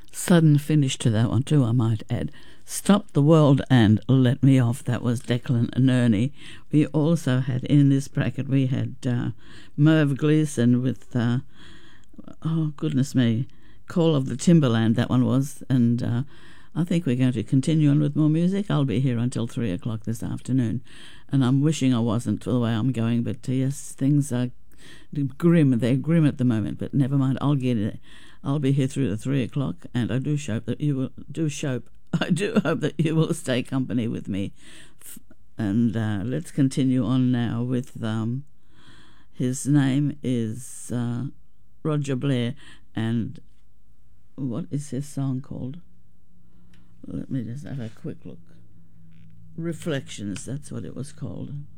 Sudden finish to that one too, I might add. Stop the World and Let Me Off. That was Declan and Ernie. We also had in this bracket, we had Merv Gleeson with, oh goodness me, Call of the Timberland, that one was. And I think we're going to continue on with more music. I'll be here until 3 o'clock this afternoon. And I'm wishing I wasn't for the way I'm going, but yes, things are grim. They're grim at the moment, but never mind. I'll get it. I'll be here through the 3 o'clock, and I do hope that you will I do hope that you will stay company with me. And let's continue on now with his name is Roger Blair, and what is his song called? Let me just have a quick look. Reflections, that's what it was called.